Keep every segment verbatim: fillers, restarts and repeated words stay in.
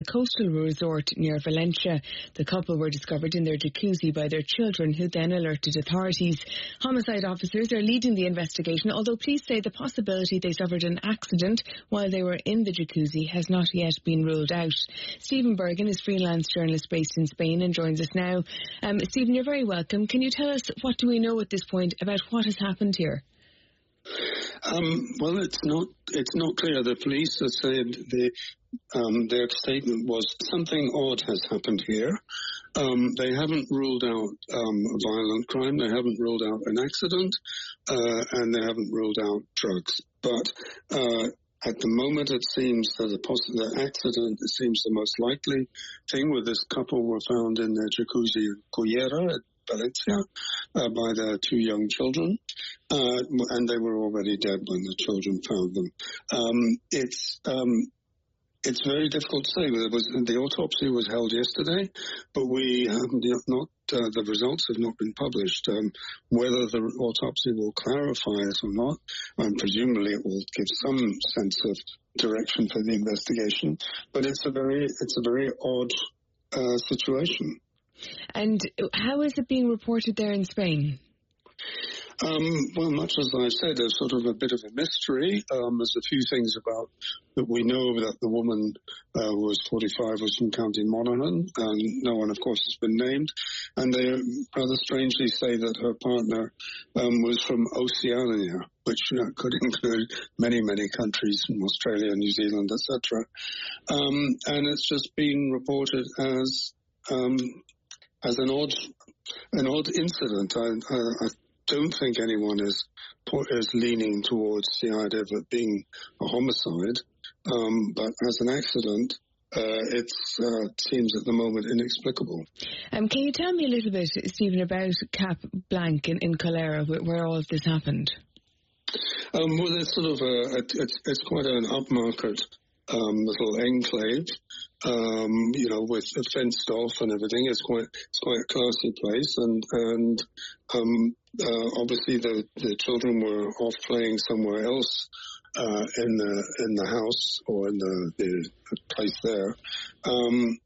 coastal resort near Valencia. The couple were discovered in their jacuzzi by their children, who then alerted authorities. Homicide officers are leading the investigation, although police say the possibility they suffered an accident while they were in the jacuzzi has not yet been ruled out. Stephen Bergen is freelance journalist based in Spain and joins us now. Um, Stephen, you're very welcome. Can you tell us what do we know at this point about what has happened here? Um, well, it's not it's not clear. The police have said the, um, their statement was something odd has happened here. Um, they haven't ruled out um, a violent crime. They haven't ruled out an accident, uh, and they haven't ruled out drugs. But uh, at the moment, it seems that the, poss- the accident it seems the most likely thing. Where this couple were found in their jacuzzi in Cullera, Valencia, uh, by their two young children, uh, and they were already dead when the children found them. Um, it's um, it's very difficult to say. There was, the autopsy was held yesterday, but we have not. Uh, the results have not been published. Um, whether the autopsy will clarify it or not, and presumably it will give some sense of direction for the investigation. But it's a very it's a very odd uh, situation. And how is it being reported there in Spain? Um, well, much as I said, there's sort of a bit of a mystery. Um, there's a few things about that we know that the woman uh, was forty-five, was from County Monaghan, and no one, of course, has been named. And they rather strangely say that her partner um, was from Oceania, which you know, could include many, many countries from Australia, New Zealand, et cetera. Um, and it's just been reported as um, as an odd, an odd incident. I, I, I don't think anyone is is leaning towards the idea of it being a homicide, um, but as an accident, uh, it uh, seems at the moment inexplicable. Um, can you tell me a little bit, Stephen, about Cap Blanc in, in Cullera, where, where all of this happened? Um, well, it's sort of a, it's, it's quite an upmarket um, little enclave. Um, you know, with it fenced off and everything. It's quite, it's quite a classy place, and and um, uh, obviously the the children were off playing somewhere else uh, in the in the house or in the, the place there. Um,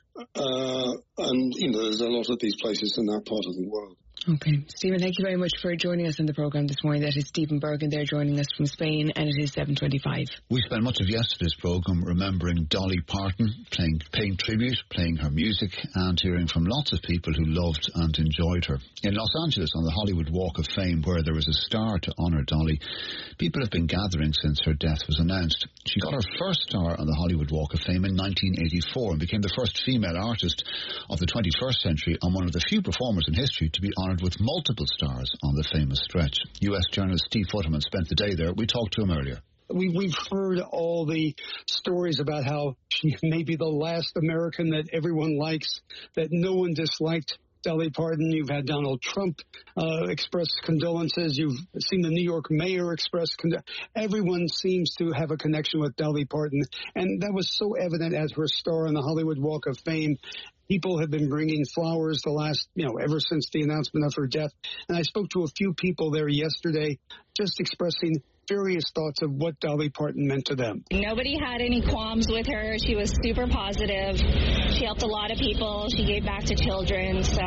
uh, and you know, there's a lot of these places in that part of the world. Okay. Stephen, thank you very much for joining us on the programme this morning. That is Stephen Bergen there joining us from Spain, and it is seven twenty-five. We spent much of yesterday's programme remembering Dolly Parton, playing, paying tribute, playing her music, and hearing from lots of people who loved and enjoyed her. In Los Angeles, on the Hollywood Walk of Fame, where there was a star to honour Dolly, people have been gathering since her death was announced. She got her first star on the Hollywood Walk of Fame in nineteen eighty-four and became the first female artist of the twenty-first century and one of the few performers in history to be honoured with multiple stars on the famous stretch. U S journalist Steve Futterman spent the day there. We talked to him earlier. We, we've heard all the stories about how she may be the last American that everyone likes, that no one disliked Dolly Parton. You've had Donald Trump uh, express condolences. You've seen the New York mayor express condolences. Everyone seems to have a connection with Dolly Parton, and that was so evident as her star on the Hollywood Walk of Fame. People have been bringing flowers the last, you know, ever since the announcement of her death. And I spoke to a few people there yesterday just expressing various thoughts of what Dolly Parton meant to them. Nobody had any qualms with her. She was super positive. She helped a lot of people. She gave back to children. So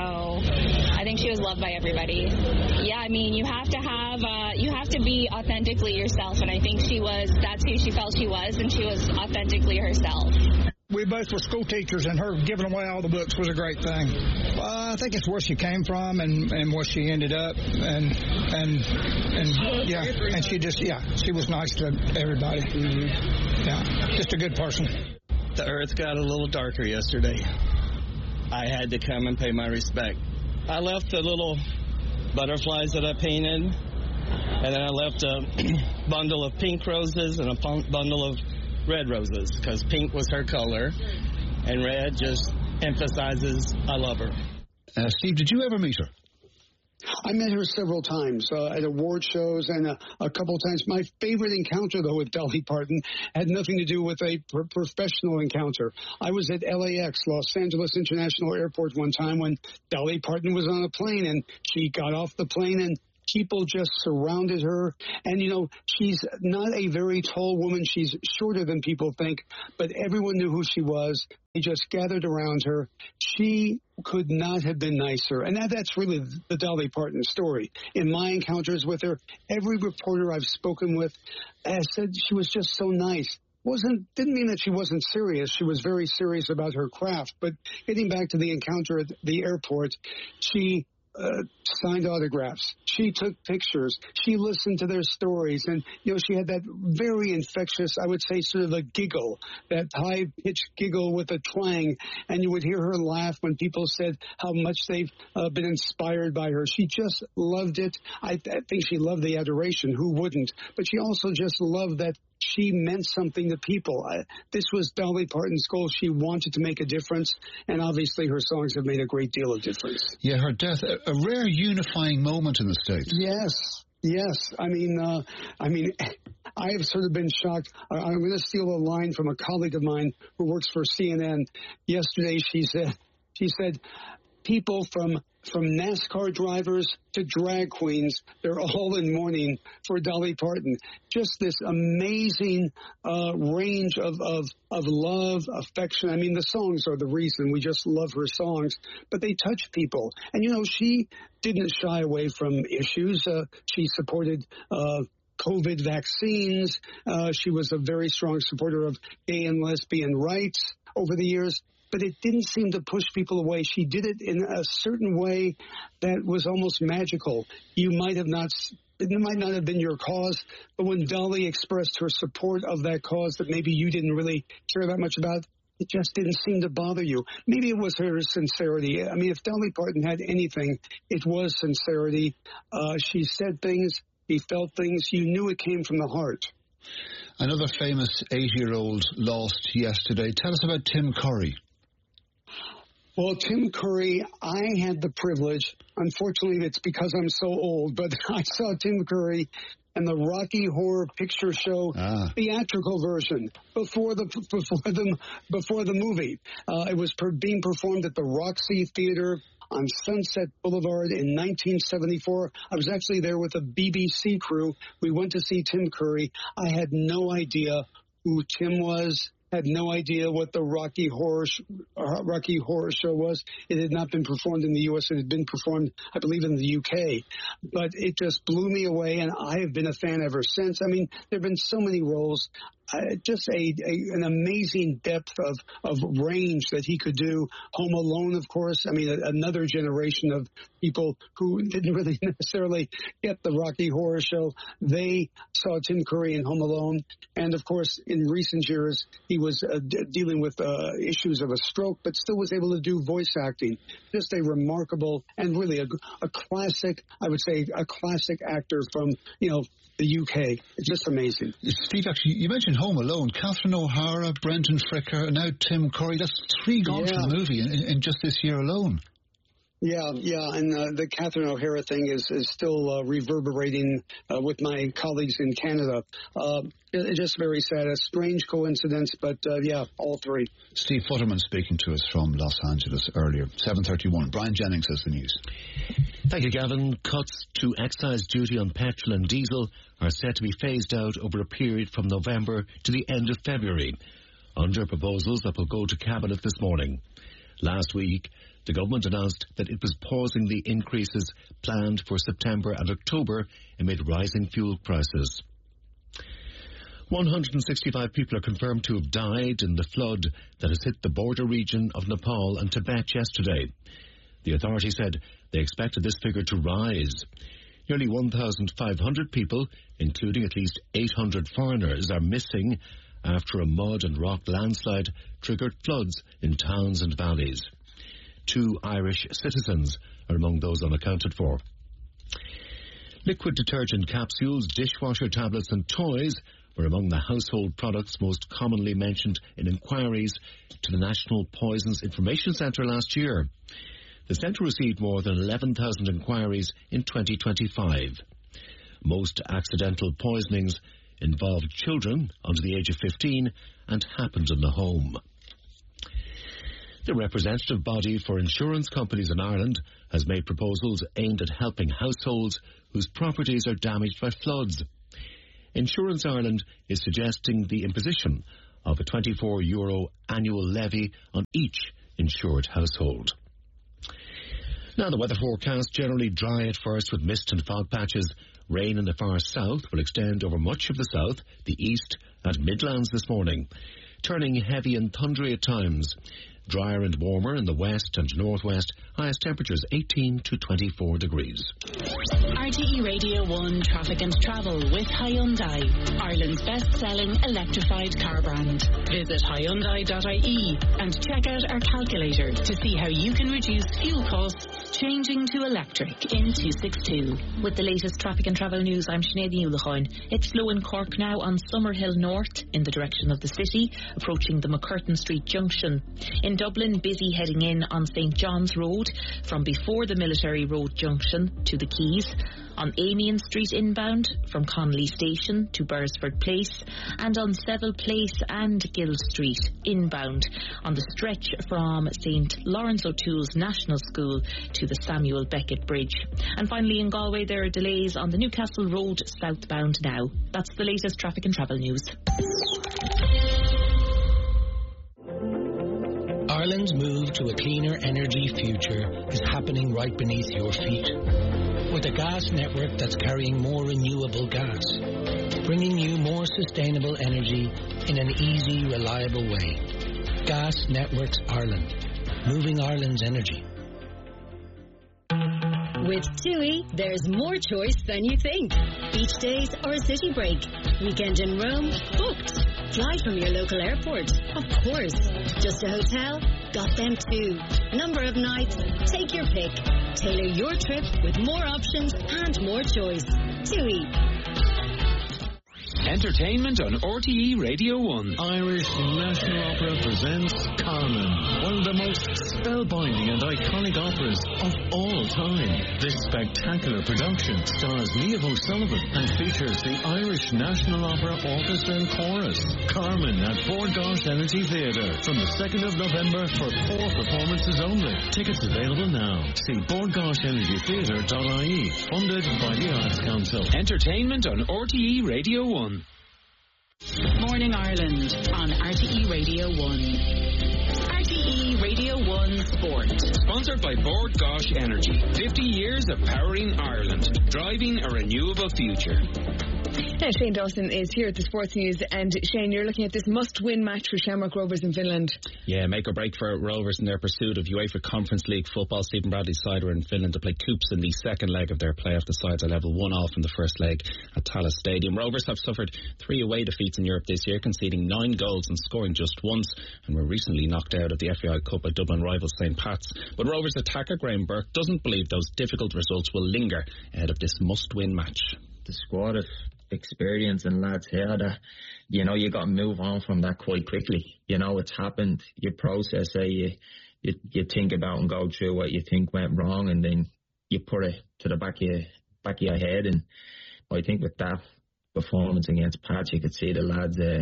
I think she was loved by everybody. Yeah, I mean, you have to have, uh, you have to be authentically yourself. And I think she was, that's who she felt she was, and she was authentically herself. We both were school teachers, and her giving away all the books was a great thing. Uh, I think it's where she came from and, and where she ended up, and and and yeah, and she just yeah, she was nice to everybody. Mm-hmm. Yeah, just a good person. The earth got a little darker yesterday. I had to come and pay my respect. I left the little butterflies that I painted, and then I left a bundle of pink roses and a bundle of red roses, because pink was her color, and red just emphasizes I love her. Uh, Steve, did you ever meet her? I met her several times uh, at award shows and a, a couple of times. My favorite encounter, though, with Dolly Parton had nothing to do with a pro- professional encounter. I was at L A X, Los Angeles International Airport, one time when Dolly Parton was on a plane, and she got off the plane and People just surrounded her. And, you know, she's not a very tall woman. She's shorter than people think, but everyone knew who she was. They just gathered around her. She could not have been nicer. And that, that's really the Dolly Parton story. In my encounters with her, every reporter I've spoken with has said she was just so nice. Wasn't didn't mean that she wasn't serious. She was very serious about her craft. But getting back to the encounter at the airport, she uh, signed autographs. She took pictures. She listened to their stories. And, you know, she had that very infectious, I would say, sort of a giggle, that high-pitched giggle with a twang. And you would hear her laugh when people said how much they've uh, been inspired by her. She just loved it. I, I think she loved the adoration. Who wouldn't? But she also just loved that she meant something to people. I, this was Dolly Parton's goal. She wanted to make a difference, and obviously her songs have made a great deal of difference. Yeah, her death, a, a rare unifying moment in the States. Yes, yes. I mean, uh, I mean, I have sort of been shocked. I, I'm going to steal a line from a colleague of mine who works for C N N. Yesterday, she said, she said, people from from NASCAR drivers to drag queens, they're all in mourning for Dolly Parton. Just this amazing uh, range of, of, of love, affection. I mean, the songs are the reason. We just love her songs, but they touch people. And, you know, she didn't shy away from issues. Uh, she supported uh, COVID vaccines. Uh, she was a very strong supporter of gay and lesbian rights over the years. But it didn't seem to push people away. She did it in a certain way that was almost magical. You might have not, it might not have been your cause, but when Dolly expressed her support of that cause that maybe you didn't really care that much about, it just didn't seem to bother you. Maybe it was her sincerity. I mean, if Dolly Parton had anything, it was sincerity. Uh, she said things, she felt things, you knew it came from the heart. Another famous eighty-year-old lost yesterday. Tell us about Tim Curry. Well, Tim Curry, I had the privilege, unfortunately it's because I'm so old, but I saw Tim Curry in the Rocky Horror Picture Show ah. theatrical version before the before the, before the movie. Uh, it was per, being performed at the Roxy Theater on Sunset Boulevard in nineteen seventy-four. I was actually there with a B B C crew. We went to see Tim Curry. I had no idea who Tim was. Had no idea what the Rocky Horror uh, Rocky Horror Show was. It had not been performed in the U S. It had been performed, I believe, in the U K. But it just blew me away, and I have been a fan ever since. I mean, there have been so many roles. Uh, just a, a an amazing depth of, of range that he could do. Home Alone, of course. I mean, a, another generation of people who didn't really necessarily get the Rocky Horror Show. They saw Tim Curry in Home Alone. And, of course, in recent years, he was uh, d- dealing with uh, issues of a stroke, but still was able to do voice acting. Just a remarkable and really a, a classic, I would say, a classic actor from, you know, the U K. It's just amazing. Steve, actually, you mentioned Home Alone. Catherine O'Hara, Brendan Fricker, and now Tim Curry. That's three gone yeah. from the movie in, in just this year alone. Yeah, yeah, and uh, the Catherine O'Hara thing is, is still uh, reverberating uh, with my colleagues in Canada. Uh, it, it's just very sad. A strange coincidence, but uh, yeah, all three. Steve Futterman speaking to us from Los Angeles earlier. seven thirty-one. Brian Jennings has the news. Thank you, Gavin. Cuts to excise duty on petrol and diesel are set to be phased out over a period from November to the end of February, under proposals that will go to Cabinet this morning. Last week, the government announced that it was pausing the increases planned for September and October amid rising fuel prices. one hundred sixty-five people are confirmed to have died in the flood that has hit the border region of Nepal and Tibet yesterday. The authority said they expected this figure to rise. Nearly one thousand five hundred people, including at least eight hundred foreigners, are missing after a mud and rock landslide triggered floods in towns and valleys. Two Irish citizens are among those unaccounted for. Liquid detergent capsules, dishwasher tablets and toys were among the household products most commonly mentioned in inquiries to the National Poisons Information Centre last year. The centre received more than eleven thousand inquiries in twenty twenty-five. Most accidental poisonings involved children under the age of fifteen and happened in the home. The representative body for insurance companies in Ireland has made proposals aimed at helping households whose properties are damaged by floods. Insurance Ireland is suggesting the imposition of a twenty-four euro annual levy on each insured household. Now the weather forecast, generally dry at first with mist and fog patches. Rain in the far south will extend over much of the south, the east and Midlands this morning, turning heavy and thundery at times. Drier and warmer in the west and northwest, highest temperatures eighteen to twenty-four degrees. R T E Radio one Traffic and Travel with Hyundai, Ireland's best-selling electrified car brand. Visit Hyundai dot I E and check out our calculator to see how you can reduce fuel costs changing to electric in two sixty-two. With the latest traffic and travel news, I'm Sinead Newlachoin. It's slow in Cork now on Summerhill North in the direction of the city, approaching the McCurtain Street junction. In Dublin, busy heading in on Saint John's Road from before the Military Road junction to the Quays, on Amiens Street inbound from Connolly Station to Beresford Place, and on Seville Place and Gill Street inbound on the stretch from Saint Lawrence O'Toole's National School to the Samuel Beckett Bridge. And finally in Galway, there are delays on the Newcastle Road southbound now. That's the latest traffic and travel news. Ireland's move to a cleaner energy future is happening right beneath your feet. With a gas network that's carrying more renewable gas, bringing you more sustainable energy in an easy, reliable way. Gas Networks Ireland, moving Ireland's energy. With TUI, there's more choice than you think. Beach days or a city break. Weekend in Rome? Booked. Fly from your local airport? Of course. Just a hotel? Got them too. Number of nights? Take your pick. Tailor your trip with more options and more choice. TUI. Entertainment on R T E Radio one. Irish National Opera presents Carmen, one of the most spellbinding and iconic operas of all time. This spectacular production stars Niamh O'Sullivan and features the Irish National Opera Orchestra and Chorus. Carmen at Bord Gáis Energy Theatre from the second of November for four performances only. Tickets available now. See bord gáis energy theatre dot I E, funded by the Arts Council. Entertainment on R T E Radio one. Morning Ireland on R T E Radio one. R T E Radio one Sport. Sponsored by Bord Gáis Energy. fifty years of powering Ireland. Driving a renewable future. Now, Shane Dawson is here at the Sports News, and Shane, you're looking at this must-win match for Shamrock Rovers in Finland. Yeah, make or break for Rovers in their pursuit of UEFA Conference League football. Stephen Bradley's side were in Finland to play Coops in the second leg of their playoff. The sides are level one off in the first leg at Tallaght Stadium. Rovers have suffered three away defeats in Europe this year, conceding nine goals and scoring just once, and were recently knocked out of the F A I Cup by Dublin rivals Saint Pat's. But Rovers attacker Graham Burke doesn't believe those difficult results will linger ahead of this must-win match. The squad of experience and lads here that, you know, you got to move on from that quite quickly. You know, it's happened. You process it, you, you you think about and go through what you think went wrong, and then you put it to the back of your, back of your head. And I think with that performance against Pats, you could see the lads uh,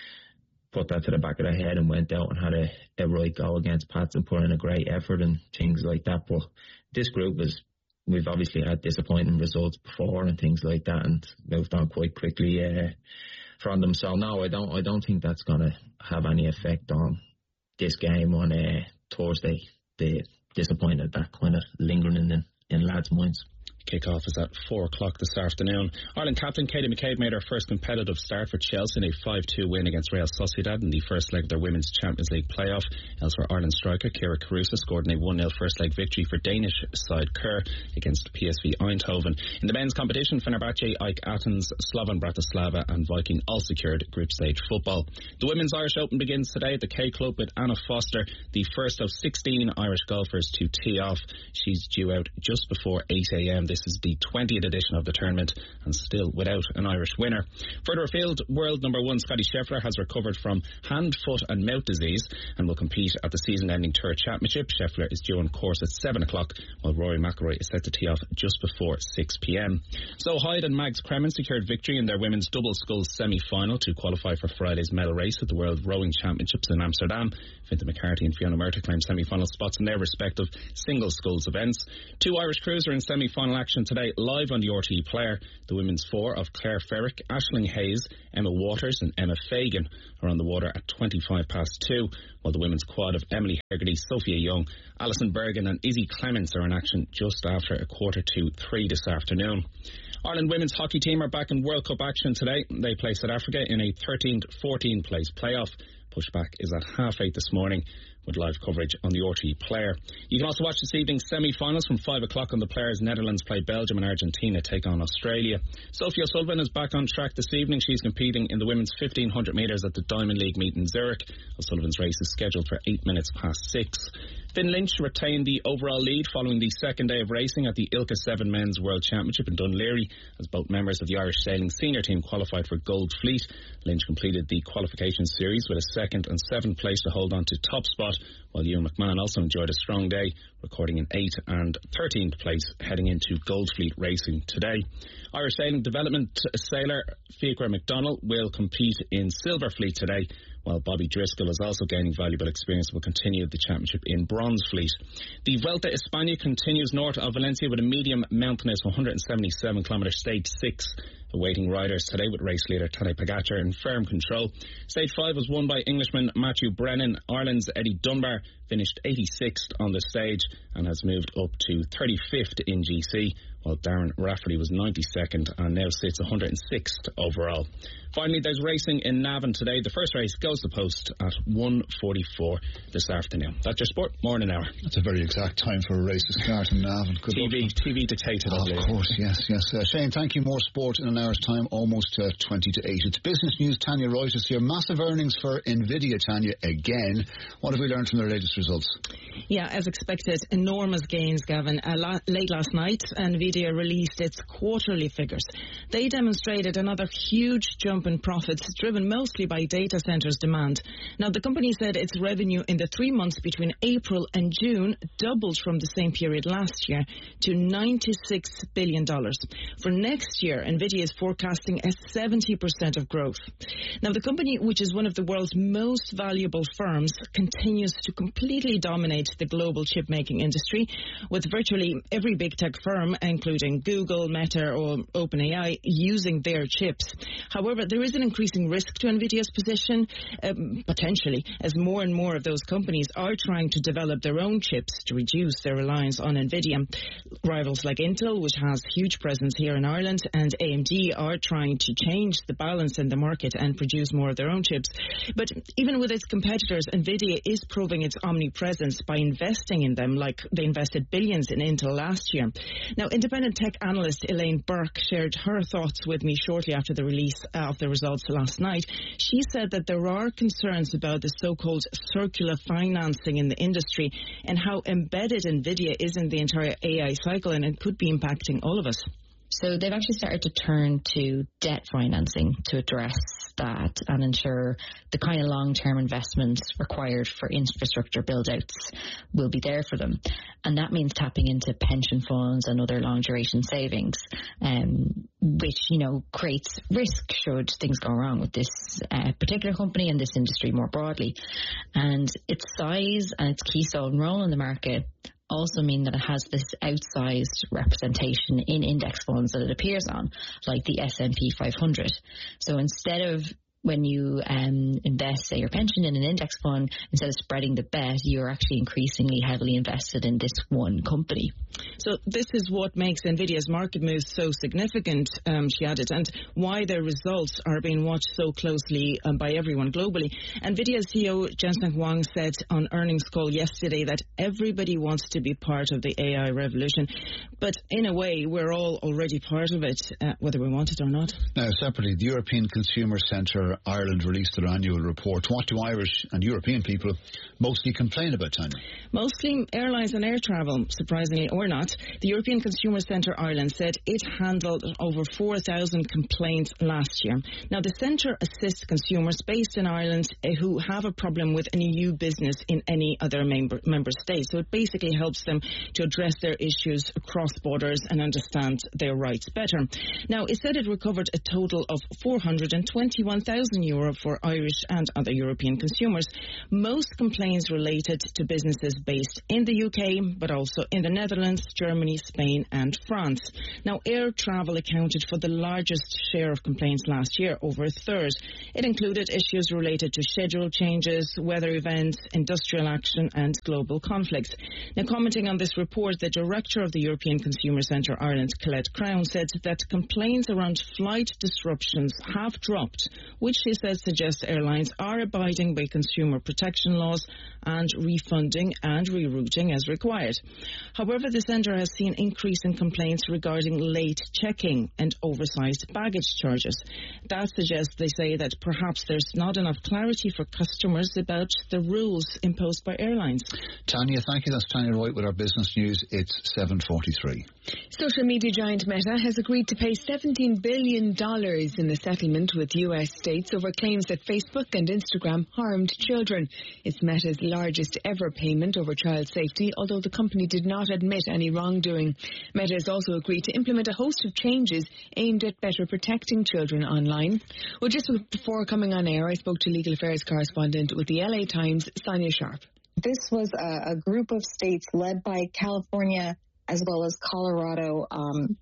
put that to the back of their head and went out and had a, a right go against Pats and put in a great effort and things like that. But this group is, we've obviously had disappointing results before and things like that, and moved on quite quickly uh, from them. So no, I don't. I don't think that's going to have any effect on this game on uh, Thursday. The disappointment that kind of lingering in in lads' minds. Kick-off is at four o'clock this afternoon. Ireland captain Katie McCabe made her first competitive start for Chelsea in a five two win against Real Sociedad in the first leg of their Women's Champions League playoff. Elsewhere, Ireland striker Ciara Carusa scored in a one nil first leg victory for Danish side Kerr against P S V Eindhoven. In the men's competition, Fenerbahce, Ike Athens, Slovan Bratislava and Viking all secured group stage football. The Women's Irish Open begins today at the K Club with Anna Foster, the first of sixteen Irish golfers to tee off. She's due out just before eight a.m. this This is the twentieth edition of the tournament and still without an Irish winner. Further afield, world number one Scotty Scheffler has recovered from hand, foot and mouth disease and will compete at the season-ending Tour Championship. Scheffler is due on course at seven o'clock, while Rory McIlroy is set to tee off just before six p.m. So Hyde and Mags Kremen secured victory in their women's double sculls semi-final to qualify for Friday's medal race at the World Rowing Championships in Amsterdam. Fintan McCarthy and Fiona Murtagh claimed semi-final spots in their respective single sculls events. Two Irish crews are in semi-final action today, live on the R T E Player. The women's four of Claire Ferrick, Aisling Hayes, Emma Waters and Emma Fagan are on the water at twenty-five past two, while the women's quad of Emily Hegarty, Sophia Young, Alison Bergen and Izzy Clements are in action just after a quarter to three this afternoon. Ireland women's hockey team are back in World Cup action today. They play South Africa in a thirteen to fourteen place playoff. Pushback is at half eight this morning, with live coverage on the R T E Player. You can also watch this evening's semi-finals from five o'clock on the Players. Netherlands play Belgium and Argentina take on Australia. Sophie O'Sullivan is back on track this evening. She's competing in the women's fifteen hundred metres at the Diamond League meet in Zurich. O'Sullivan's race is scheduled for eight minutes past six. Finn Lynch retained the overall lead following the second day of racing at the Ilka seven Men's World Championship in Dunleary, as both members of the Irish sailing senior team qualified for Gold Fleet. Lynch completed the qualification series with a second and seventh place to hold on to top spot, while Ewan McMahon also enjoyed a strong day, recording an eighth and thirteenth place heading into Gold Fleet racing today. Irish sailing development sailor Fiachra McDonald will compete in Silver Fleet today, while Bobby Driscoll is also gaining valuable experience and will continue the championship in Bronze Fleet. The Vuelta a España continues north of Valencia with a medium mountainous one hundred seventy-seven kilometre stage six awaiting riders today, with race leader Tadej Pogacar in firm control. Stage five was won by Englishman Matthew Brennan. Ireland's Eddie Dunbar finished eighty-sixth on the stage and has moved up to thirty-fifth in G C, while Darren Rafferty was ninety-second and now sits one hundred sixth overall. Finally, there's racing in Navan today. The first race goes to post at one forty-four this afternoon. That's your sport. Morning hour. That's a very exact time for a race to start in Navan. Good T V, luck. T V dictated. Oh, of course, yes, yes. Uh, Shane, thank you. More sport in an hour's time, almost uh, twenty to eight. It's business news. Tanya Reuters here. Massive earnings for Nvidia, Tanya, again. What have we learned from their latest results? Yeah, as expected, enormous gains, Gavin. Uh, la- late last night, Nvidia released its quarterly figures. They demonstrated another huge jump in profits, driven mostly by data centers demand. Now, the company said its revenue in the three months between April and June doubled from the same period last year to ninety-six billion dollars. For next year, Nvidia is forecasting a seventy percent of growth. Now, the company, which is one of the world's most valuable firms, continues to completely dominate the global chip-making industry, with virtually every big tech firm, including Google, Meta or OpenAI, using their chips. However, there is an increasing risk to Nvidia's position, um, potentially, as more and more of those companies are trying to develop their own chips to reduce their reliance on Nvidia. Rivals like Intel, which has huge presence here in Ireland, and A M D are trying to change the balance in the market and produce more of their own chips. But even with its competitors, Nvidia is proving its omnipresence by investing in them, like they invested billions in Intel last year. Now, independent tech analyst Elaine Burke shared her thoughts with me shortly after the release of the results last night. She said that there are concerns about the so-called circular financing in the industry and how embedded Nvidia is in the entire A I cycle, and it could be impacting all of us. So they've actually started to turn to debt financing to address that and ensure the kind of long-term investments required for infrastructure build-outs will be there for them. And that means tapping into pension funds and other long-duration savings, um, which, you know, creates risk should things go wrong with this uh, particular company and this industry more broadly. And its size and its keystone role in the market also mean that it has this outsized representation in index funds that it appears on, like the S and P five hundred. So instead of when you um, invest, say, your pension in an index fund, instead of spreading the bet, you're actually increasingly heavily invested in this one company. So this is what makes Nvidia's market moves so significant, um, she added, and why their results are being watched so closely um, by everyone globally. Nvidia's C E O Jensen Huang said on earnings call yesterday that everybody wants to be part of the A I revolution, but in a way we're all already part of it, uh, whether we want it or not. Now, separately, the European Consumer Centre Air Ireland released their annual report. What do Irish and European people mostly complain about, Tanya? Mostly airlines and air travel, surprisingly or not. The European Consumer Centre Ireland said it handled over four thousand complaints last year. Now, the centre assists consumers based in Ireland who have a problem with an E U business in any other member, member state. So it basically helps them to address their issues across borders and understand their rights better. Now, it said it recovered a total of four hundred twenty-one thousand euro for Irish and other European consumers. Most complaints related to businesses based in the U K, but also in the Netherlands, Germany, Spain and France. Now, air travel accounted for the largest share of complaints last year, over a third. It included issues related to schedule changes, weather events, industrial action and global conflicts. Now, commenting on this report, the director of the European Consumer Centre Ireland, Colette Crown, said that complaints around flight disruptions have dropped, which she says suggests airlines are abiding by consumer protection laws and refunding and rerouting as required. However, the centre has seen increase in complaints regarding late checking and oversized baggage charges. That suggests, they say, that perhaps there's not enough clarity for customers about the rules imposed by airlines. Tanya, thank you. That's Tanya Roy with our business news. It's seven forty-three. Social media giant Meta has agreed to pay seventeen billion dollars in the settlement with U S states over claims that Facebook and Instagram harmed children. It's Meta's largest ever payment over child safety, although the company did not admit any wrongdoing. Meta has also agreed to implement a host of changes aimed at better protecting children online. Well, just before coming on air, I spoke to legal affairs correspondent with the L A Times, Sonia Sharp. This was a, a group of states led by California as well as Colorado. Um,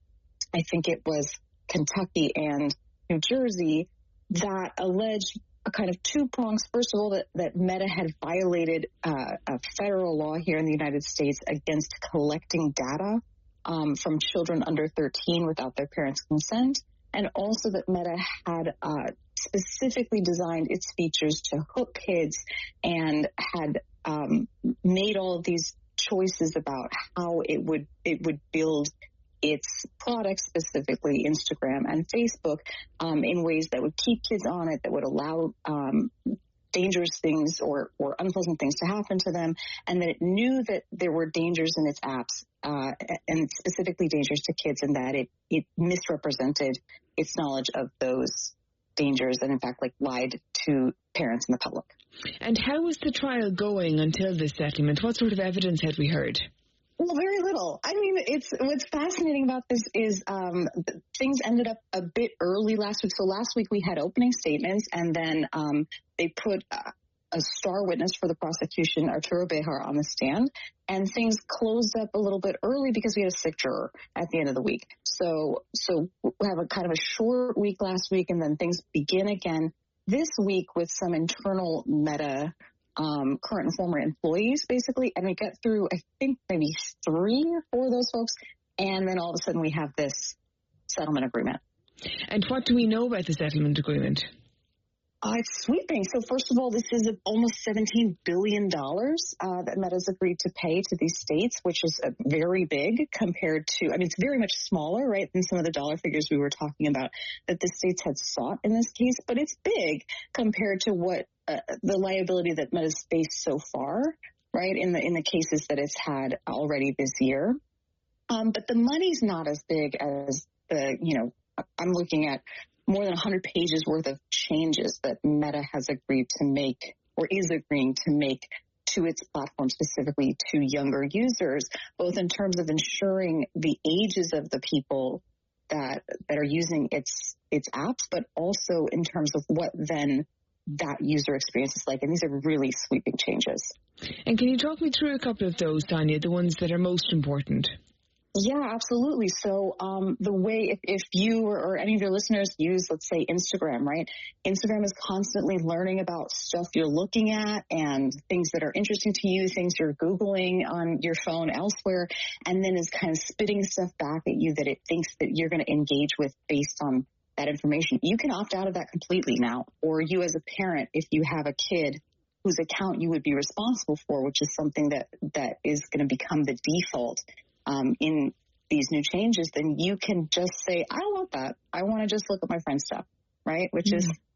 I think it was Kentucky and New Jersey that alleged a kind of two prongs. First of all, that, that Meta had violated uh, a federal law here in the United States against collecting data um, from children under thirteen without their parents' consent, and also that Meta had uh, specifically designed its features to hook kids and had um, made all of these choices about how it would it would build its products, specifically Instagram and Facebook, um, in ways that would keep kids on it, that would allow um, dangerous things or, or unpleasant things to happen to them, and that it knew that there were dangers in its apps, uh, and specifically dangers to kids, and that it, it misrepresented its knowledge of those dangers and, in fact, like lied to parents and the public. And how was the trial going until this settlement? What sort of evidence had we heard? Well, very little. I mean, it's what's fascinating about this is um, things ended up a bit early last week. So last week we had opening statements, and then um, they put a, a star witness for the prosecution, Arturo Bejar, on the stand, and things closed up a little bit early because we had a sick juror at the end of the week. So, so we have a kind of a short week last week, and then things begin again this week with some internal Meta Um, current and former employees, basically, and we get through, I think, maybe three or four of those folks, and then all of a sudden we have this settlement agreement. And what do we know about the settlement agreement? Uh, it's sweeping. So first of all, this is almost seventeen billion dollars uh, that Meta's agreed to pay to these states, which is uh, very big compared to, I mean, it's very much smaller, right, than some of the dollar figures we were talking about that the states had sought in this case, but it's big compared to what uh, the liability that Meta's faced so far, right, in the in the cases that it's had already this year. Um, but the money's not as big as the, you know, I'm looking at more than one hundred pages worth of changes that Meta has agreed to make, or is agreeing to make, to its platform, specifically to younger users, both in terms of ensuring the ages of the people that that are using its its apps, but also in terms of what then that user experience is like. And these are really sweeping changes. And can you talk me through a couple of those, Tanya, the ones that are most important? Yeah, absolutely. So um, the way, if, if you or, or any of your listeners use, let's say, Instagram, right? Instagram is constantly learning about stuff you're looking at and things that are interesting to you, things you're Googling on your phone elsewhere, and then is kind of spitting stuff back at you that it thinks that you're going to engage with based on that information. You can opt out of that completely now, or you as a parent, if you have a kid whose account you would be responsible for, which is something that, that is going to become the default Um, in these new changes, then you can just say, I don't want that. I want to just look at my friend's stuff, right? Which mm-hmm. is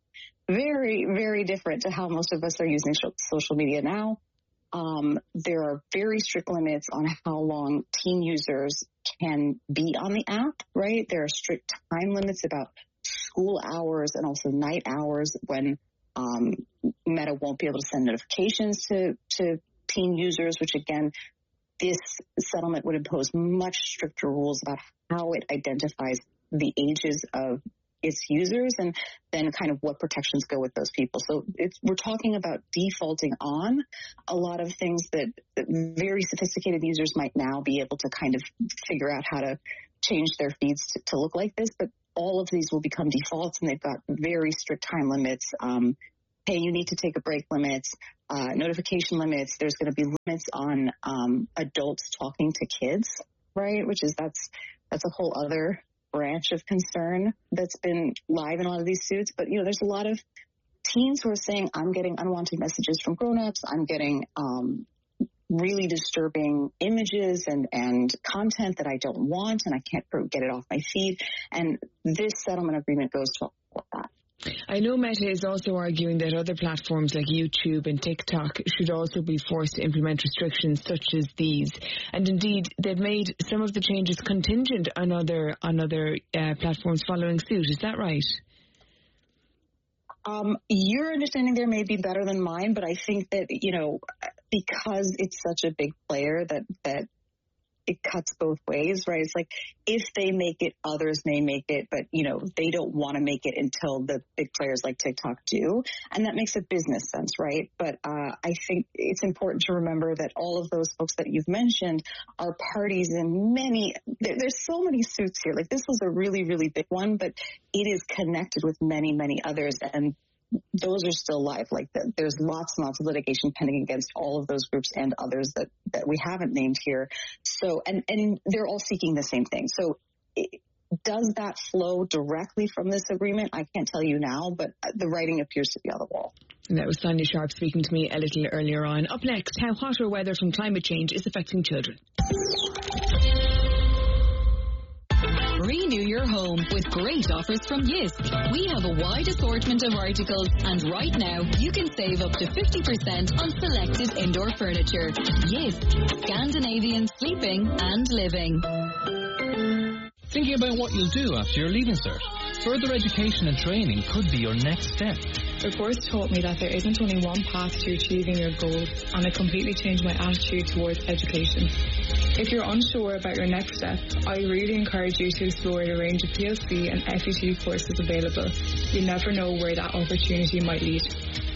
very, very different to how most of us are using social media now. Um, there are very strict limits on how long teen users can be on the app, right? There are strict time limits about school hours and also night hours when um, Meta won't be able to send notifications to, to teen users, which again, this settlement would impose much stricter rules about how it identifies the ages of its users and then kind of what protections go with those people. So it's, we're talking about defaulting on a lot of things that, that very sophisticated users might now be able to kind of figure out how to change their feeds to, to look like this. But all of these will become defaults, and they've got very strict time limits. Um, hey, you need to take a break limits, uh, notification limits. There's going to be limits on um, adults talking to kids, right? Which is that's that's a whole other branch of concern that's been live in a lot of these suits. But, you know, there's a lot of teens who are saying, I'm getting unwanted messages from grown-ups. I'm getting um, really disturbing images and, and content that I don't want, and I can't get it off my feed. And this settlement agreement goes to all of that. I know Meta is also arguing that other platforms like YouTube and TikTok should also be forced to implement restrictions such as these. And indeed, they've made some of the changes contingent on other on other uh, platforms following suit. Is that right? Um, your understanding there may be better than mine, but I think that, you know, because it's such a big player that that it cuts both ways, right? It's like if they make it, others may make it, but, you know, they don't want to make it until the big players like TikTok do. And that makes a business sense, right? But uh, I think it's important to remember that all of those folks that you've mentioned are parties in many, there, there's so many suits here. Like this was a really, really big one, but it is connected with many, many others. And those are still live. Like the, there's lots and lots of litigation pending against all of those groups and others that, that we haven't named here. So, and, and they're all seeking the same thing. So it, does that flow directly from this agreement? I can't tell you now, but the writing appears to be on the wall. And that was Sonia Sharp speaking to me a little earlier on. Up next, how hotter weather from climate change is affecting children. Renew your home with great offers from Jysk. We have a wide assortment of articles, and right now you can save up to fifty percent on selected indoor furniture. Jysk, Scandinavian sleeping and living. Thinking about what you'll do after your Leaving Cert? Further education and training could be your next step. The course taught me that there isn't only one path to achieving your goals, and it completely changed my attitude towards education. If you're unsure about your next step, I really encourage you to explore the range of P L C and F E T courses available. You never know where that opportunity might lead.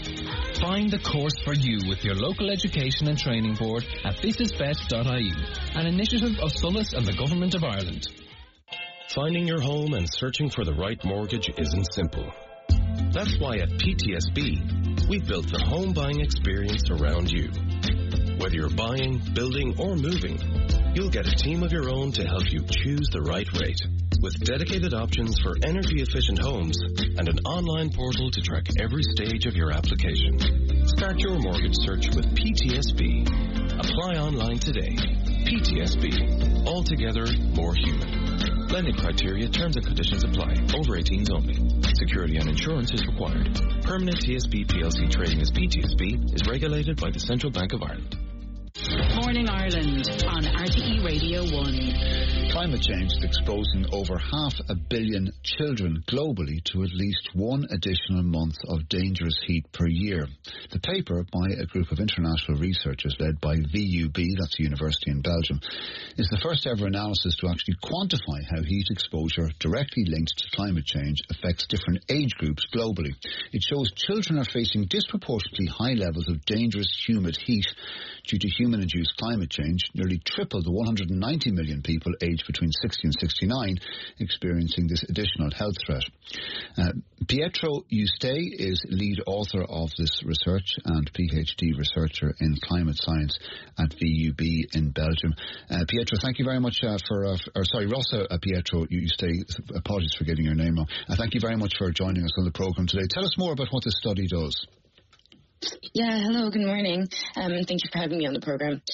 Find the course for you with your local education and training board at this is best dot I E, an initiative of Sulis and the Government of Ireland. Finding your home and searching for the right mortgage isn't simple. That's why at P T S B, we've built the home buying experience around you. Whether you're buying, building, or moving, you'll get a team of your own to help you choose the right rate. With dedicated options for energy-efficient homes and an online portal to track every stage of your application. Start your mortgage search with P T S B. Apply online today. P T S B. Altogether more human. Lending criteria, terms and conditions apply. Over eighteens only. Security and insurance is required. Permanent T S B P L C trading as P T S B is regulated by the Central Bank of Ireland. Morning Ireland on R T E Radio one. Climate change is exposing over half a billion children globally to at least one additional month of dangerous heat per year. The paper, by a group of international researchers led by V U B, that's a university in Belgium, is the first ever analysis to actually quantify how heat exposure directly linked to climate change affects different age groups globally. It shows children are facing disproportionately high levels of dangerous humid heat due to human-induced climate change, nearly triple the one hundred ninety million people aged between sixty and sixty-nine experiencing this additional health threat. Uh, Pietro Juste is lead author of this research and PhD researcher in climate science at V U B in Belgium. Uh, Pietro, thank you very much uh, for, uh, or sorry, Rosa uh, Pietro Juste, apologies for getting your name wrong. Uh, thank you very much for joining us on the programme today. Tell us more about what this study does. Yeah, hello, good morning. Um, thank you for having me on the program.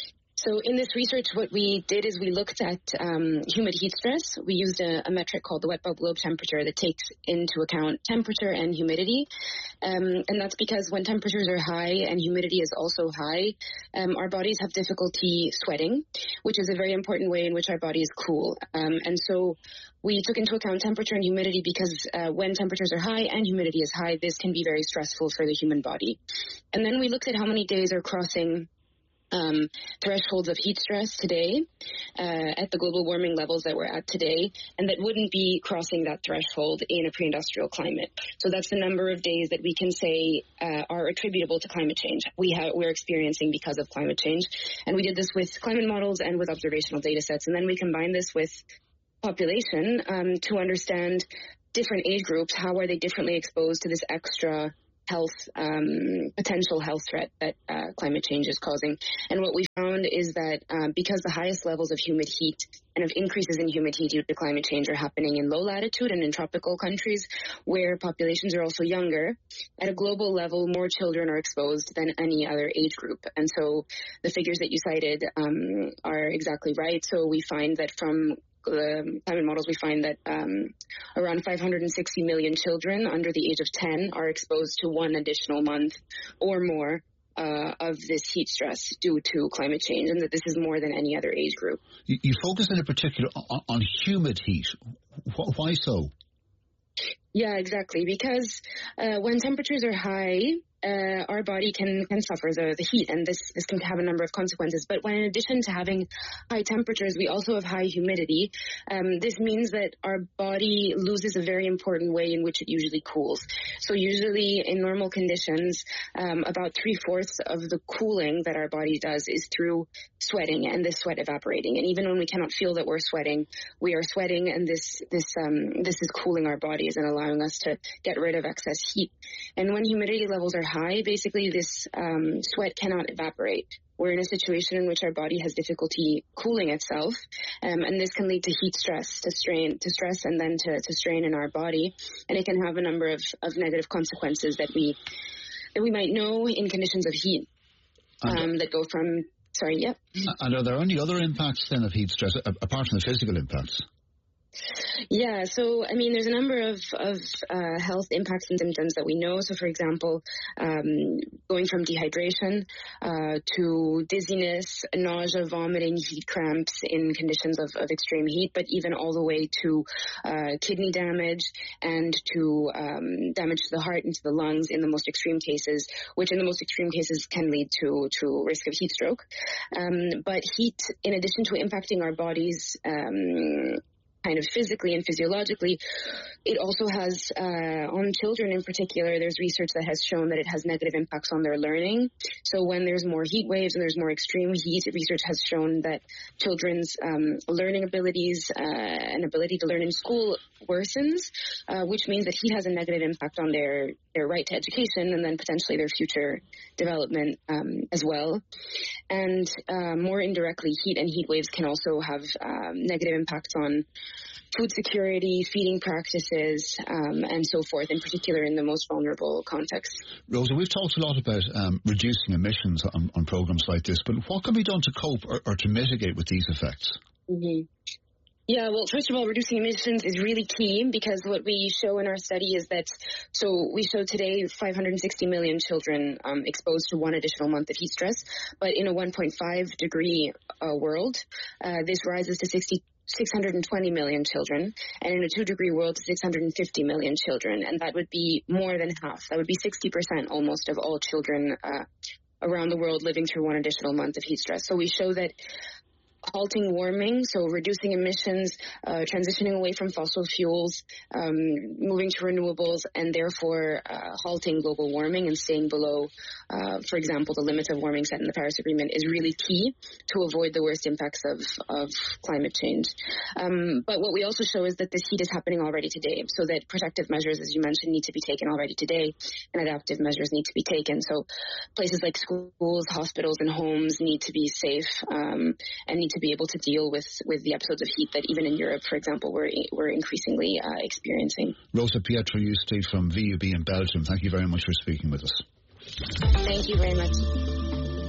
So in this research, what we did is we looked at um, humid heat stress. We used a, a metric called the wet bulb globe temperature that takes into account temperature and humidity. Um, and that's because when temperatures are high and humidity is also high, um, our bodies have difficulty sweating, which is a very important way in which our bodies cool. Um, and so we took into account temperature and humidity because uh, when temperatures are high and humidity is high, this can be very stressful for the human body. And then we looked at how many days are crossing Um, thresholds of heat stress today uh, at the global warming levels that we're at today, and that wouldn't be crossing that threshold in a pre-industrial climate. So that's the number of days that we can say uh, are attributable to climate change. We have, we're experiencing because of climate change. And we did this with climate models and with observational data sets. And then we combined this with population um, to understand different age groups. How are they differently exposed to this extra health, um, potential health threat that uh, climate change is causing. And what we found is that um, because the highest levels of humid heat and of increases in humid heat due to climate change are happening in low latitude and in tropical countries where populations are also younger, at a global level, more children are exposed than any other age group. And so the figures that you cited um, are exactly right. So we find that from the climate models, we find that um, around five hundred sixty million children under the age of ten are exposed to one additional month or more uh, of this heat stress due to climate change, and that this is more than any other age group. You, you focus in particular on, on humid heat. Why so? Yeah, exactly. Because uh, when temperatures are high, Uh, our body can, can suffer the, the heat, and this, this can have a number of consequences. But when in addition to having high temperatures, we also have high humidity, um, this means that our body loses a very important way in which it usually cools. So usually in normal conditions, um, about three-fourths of the cooling that our body does is through sweating and this sweat evaporating. And even when we cannot feel that we're sweating, we are sweating, and this this um, this is cooling our bodies and allowing us to get rid of excess heat. And when humidity levels are high, basically this um, sweat cannot evaporate. We're in a situation in which our body has difficulty cooling itself, um, and this can lead to heat stress, to strain, to stress, and then to, to strain in our body. And it can have a number of, of negative consequences that we that we might know in conditions of heat um, that go from. Sorry, yep. And are there any other impacts then of heat stress apart from the physical impacts? Yeah, so, I mean, there's a number of, of uh, health impacts and symptoms that we know. So, for example, um, going from dehydration uh, to dizziness, nausea, vomiting, heat cramps in conditions of, of extreme heat, but even all the way to uh, kidney damage and to um, damage to the heart and to the lungs in the most extreme cases, which in the most extreme cases can lead to, to risk of heat stroke. Um, but heat, in addition to impacting our bodies, um, kind of physically and physiologically, it also has, uh, on children in particular, there's research that has shown that it has negative impacts on their learning. So when there's more heat waves and there's more extreme heat, research has shown that children's um, learning abilities uh, and ability to learn in school worsens, uh, which means that heat has a negative impact on their, their right to education and then potentially their future development um, as well. And uh, more indirectly, heat and heat waves can also have um, negative impacts on food security, feeding practices, um, and so forth, in particular in the most vulnerable contexts. Rosa, we've talked a lot about um, reducing emissions on, on programs like this, but what can be done to cope or, or to mitigate with these effects? Mm-hmm. Yeah, well, first of all, reducing emissions is really key because what we show in our study is that, so we show today five hundred sixty million children um, exposed to one additional month of heat stress, but in a one point five degree uh, world, uh, this rises to sixty six hundred twenty million children, and in a two-degree world, six hundred fifty million children, and that would be more than half. That would be sixty percent almost of all children uh, around the world living through one additional month of heat stress. So we show that halting warming, so reducing emissions, uh, transitioning away from fossil fuels, um, moving to renewables, and therefore uh, halting global warming and staying below, uh, for example, the limits of warming set in the Paris Agreement is really key to avoid the worst impacts of, of climate change. Um, but what we also show is that this heat is happening already today, so that protective measures, as you mentioned, need to be taken already today, and adaptive measures need to be taken. So places like schools, hospitals, and homes need to be safe um, and need to be able to deal with, with the episodes of heat that even in Europe, for example, we're, we're increasingly uh, experiencing. Rosa Pietro-Justi from V U B in Belgium, thank you very much for speaking with us. Thank you very much.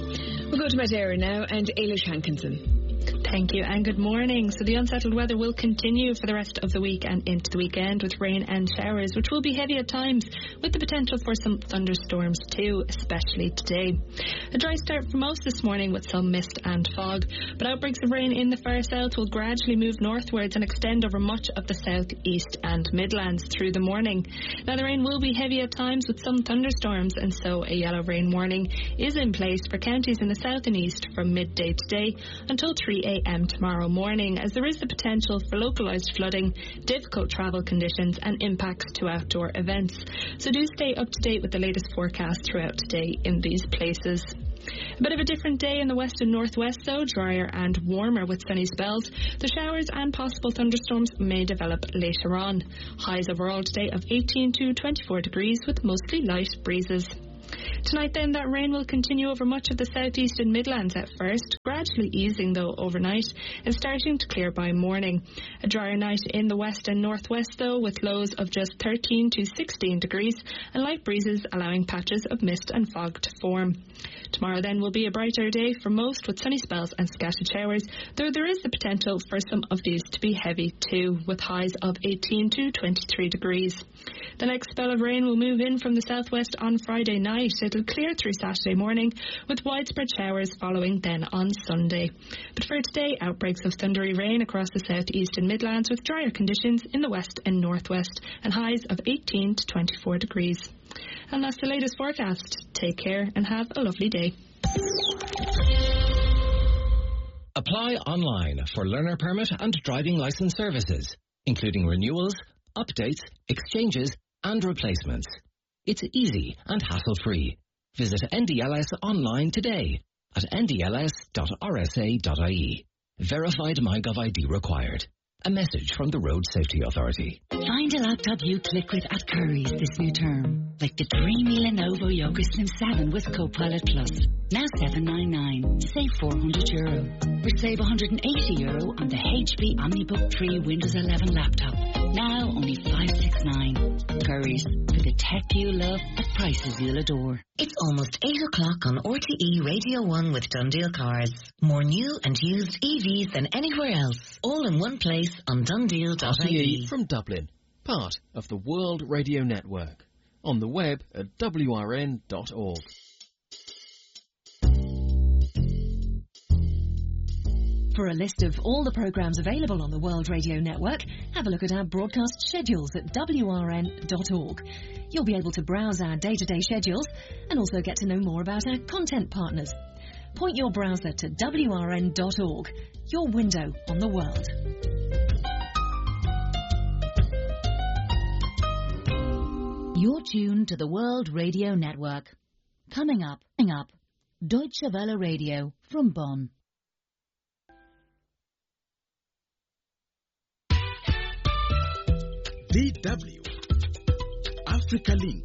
We'll go to Madeira now and Ailish Hankinson. Thank you and good morning. So the unsettled weather will continue for the rest of the week and into the weekend with rain and showers, which will be heavy at times with the potential for some thunderstorms too, especially today. A dry start for most this morning with some mist and fog, but outbreaks of rain in the far south will gradually move northwards and extend over much of the south, east and Midlands through the morning. Now the rain will be heavy at times with some thunderstorms, and so a yellow rain warning is in place for counties in the south and east from midday today until three a.m. tomorrow morning, as there is the potential for localised flooding, difficult travel conditions and impacts to outdoor events. So do stay up to date with the latest forecast throughout today in these places. A bit of a different day in the west and northwest though, drier and warmer with sunny spells. The showers and possible thunderstorms may develop later on. Highs overall today of eighteen to twenty-four degrees with mostly light breezes. Tonight then, that rain will continue over much of the southeast and Midlands at first, gradually easing though overnight and starting to clear by morning. A drier night in the west and northwest though, with lows of just thirteen to sixteen degrees and light breezes allowing patches of mist and fog to form. Tomorrow then will be a brighter day for most with sunny spells and scattered showers, though there is the potential for some of these to be heavy too, with highs of eighteen to twenty-three degrees. The next spell of rain will move in from the southwest on Friday night. It'll clear through Saturday morning with widespread showers following then on Sunday. But for today, outbreaks of thundery rain across the southeast and Midlands with drier conditions in the west and northwest and highs of eighteen to twenty-four degrees. And that's the latest forecast. Take care and have a lovely day. Apply online for learner permit and driving licence services, including renewals, updates, exchanges and replacements. It's easy and hassle-free. Visit N D L S online today at n d l s dot r s a dot i e. Verified MyGov I D required. A message from the Road Safety Authority. Find a laptop you click with at Currys this new term. Like the dreamy Lenovo Yoga Slim seven with Copilot Plus. Now seven ninety-nine. Save four hundred euro. Or save one hundred eighty euro on the H P OmniBook three Windows eleven laptop. Now only five sixty-nine. Currys, for the tech you love at prices you'll adore. It's almost eight o'clock on R T E Radio one with Dundeel Cars. More new and used E Vs than anywhere else. All in one place on dundeel dot I E. R T E from Dublin, part of the World Radio Network. On the web at w r n dot org. For a list of all the programmes available on the World Radio Network, have a look at our broadcast schedules at w r n dot org. You'll be able to browse our day-to-day schedules and also get to know more about our content partners. Point your browser to w r n dot org, your window on the world. You're tuned to the World Radio Network. Coming up, coming up, Deutsche Welle Radio from Bonn. D W Africa Link.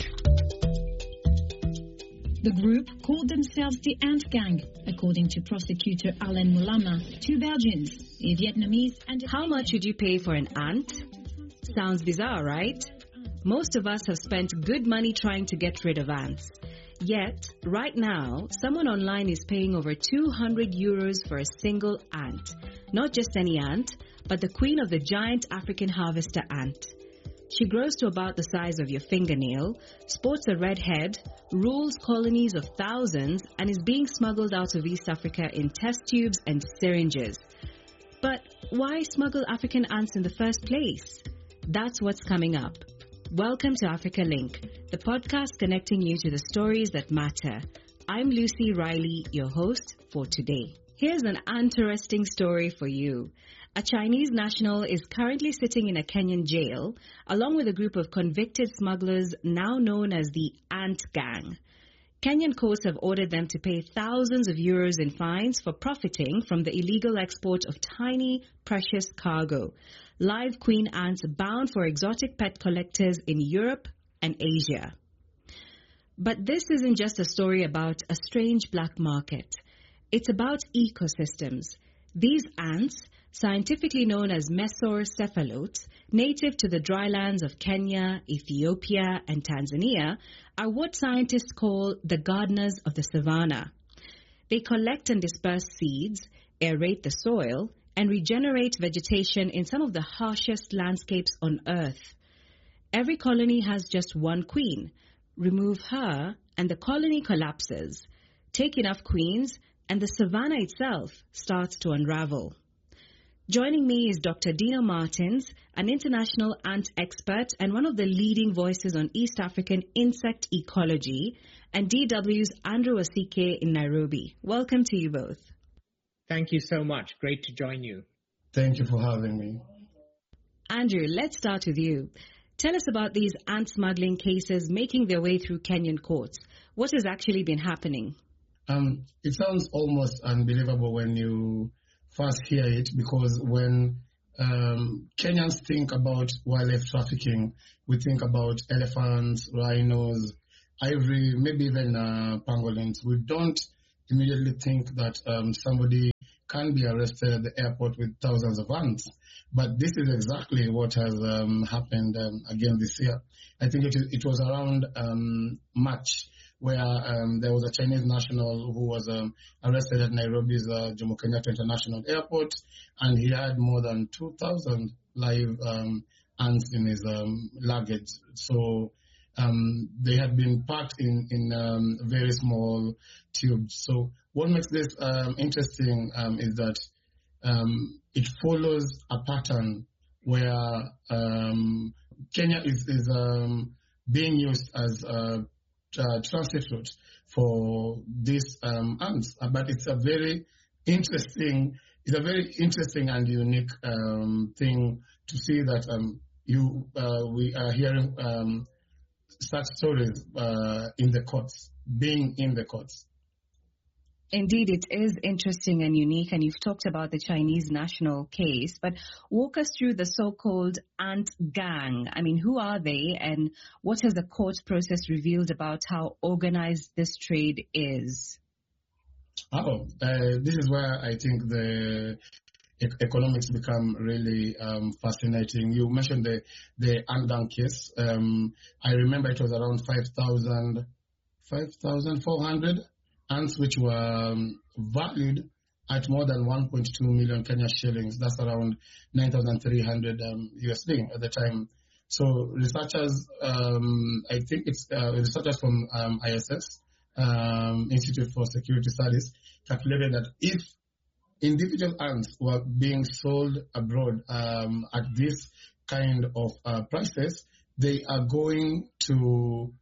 The group called themselves the Ant Gang, according to prosecutor Alain Moulama. Two Belgians, a Vietnamese and a... How much would you pay for an ant? Sounds bizarre, right? Most of us have spent good money trying to get rid of ants. Yet, right now, someone online is paying over two hundred euros for a single ant. Not just any ant, but the queen of the giant African harvester ant. She grows to about the size of your fingernail, sports a red head, rules colonies of thousands, and is being smuggled out of East Africa in test tubes and syringes. But why smuggle African ants in the first place? That's what's coming up. Welcome to Africa Link, the podcast connecting you to the stories that matter. I'm Lucy Riley, your host for today. Here's an interesting story for you. A Chinese national is currently sitting in a Kenyan jail, along with a group of convicted smugglers now known as the Ant Gang. Kenyan courts have ordered them to pay thousands of euros in fines for profiting from the illegal export of tiny, precious cargo, live queen ants bound for exotic pet collectors in Europe and Asia. But this isn't just a story about a strange black market. It's about ecosystems. These ants, scientifically known as mesocephalotes, native to the drylands of Kenya, Ethiopia, and Tanzania, are what scientists call the gardeners of the savannah. They collect and disperse seeds, aerate the soil, and regenerate vegetation in some of the harshest landscapes on Earth. Every colony has just one queen. Remove her, and the colony collapses. Take enough queens, and the savanna itself starts to unravel. Joining me is Doctor Dino Martins, an international ant expert and one of the leading voices on East African insect ecology, and D W's Andrew Asike in Nairobi. Welcome to you both. Thank you so much. Great to join you. Thank you for having me. Andrew, let's start with you. Tell us about these ant smuggling cases making their way through Kenyan courts. What has actually been happening? Um, it sounds almost unbelievable when you first hear it, because when um, Kenyans think about wildlife trafficking, we think about elephants, rhinos, ivory, maybe even uh, pangolins. We don't immediately think that um, somebody can be arrested at the airport with thousands of ants. But this is exactly what has um, happened um, again this year. I think it, it was around um, March, where um, there was a Chinese national who was um, arrested at Nairobi's uh, Jomo Kenyatta International Airport, and he had more than two thousand live um, ants in his um, luggage. So um, they had been packed in, in um, very small tubes. So what makes this um, interesting um, is that um, it follows a pattern where um, Kenya is, is um, being used as a Uh, transit route for these um, ants, uh, but it's a very interesting, it's a very interesting and unique um, thing to see that um, you uh, we are hearing um, such stories uh, in the courts, being in the courts. Indeed, it is interesting and unique, and you've talked about the Chinese national case, but walk us through the so-called ant gang. I mean, who are they, and what has the court process revealed about how organized this trade is? Oh, uh, this is where I think the e- economics become really um, fascinating. You mentioned the, the ant gang case. Um, I remember it was around five thousand, five thousand four hundred ants, which were um, valued at more than one point two million Kenya shillings. That's around nine thousand three hundred um, U S D at the time. So researchers, um, I think it's uh, researchers from um, I S S, um, Institute for Security Studies, calculated that if individual ants were being sold abroad um, at this kind of uh, prices, they are going to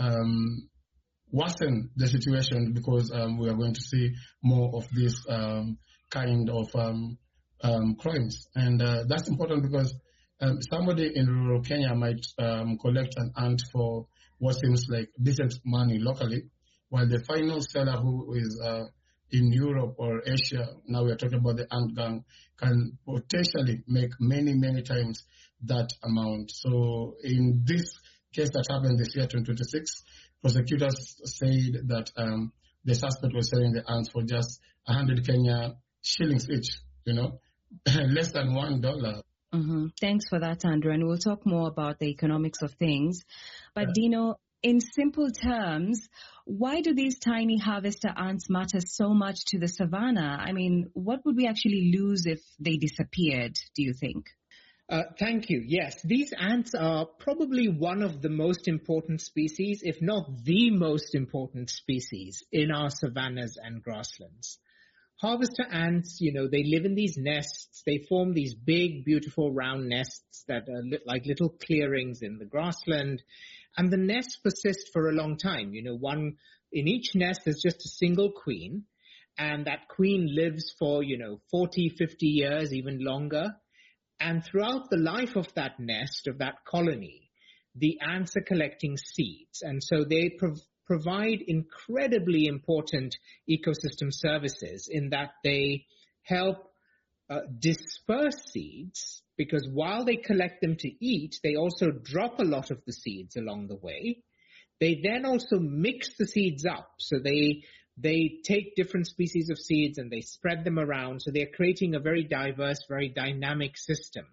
um, worsen the situation, because um, we are going to see more of this um, kind of um, um, crimes. And uh, that's important because um, somebody in rural Kenya might um, collect an ant for what seems like decent money locally, while the final seller who is uh, in Europe or Asia, now we are talking about the ant gang, can potentially make many, many times that amount. So in this case that happened this year, twenty twenty-six, prosecutors said that um, the suspect was selling the ants for just one hundred Kenya shillings each, you know, less than one dollar. Mm-hmm. Thanks for that, Andrew. And we'll talk more about the economics of things. But, yeah. Dino, in simple terms, why do these tiny harvester ants matter so much to the savannah? I mean, what would we actually lose if they disappeared, do you think? Uh, thank you. Yes, these ants are probably one of the most important species, if not the most important species in our savannas and grasslands. Harvester ants, you know, they live in these nests. They form these big, beautiful round nests that are li- like little clearings in the grassland. And the nests persist for a long time. You know, one in each nest there's just a single queen. And that queen lives for, you know, forty, fifty years, even longer. And throughout the life of that nest, of that colony, the ants are collecting seeds. And so they prov- provide incredibly important ecosystem services in that they help uh, disperse seeds, because while they collect them to eat, they also drop a lot of the seeds along the way. They then also mix the seeds up. So they They take different species of seeds and they spread them around. So they're creating a very diverse, very dynamic system.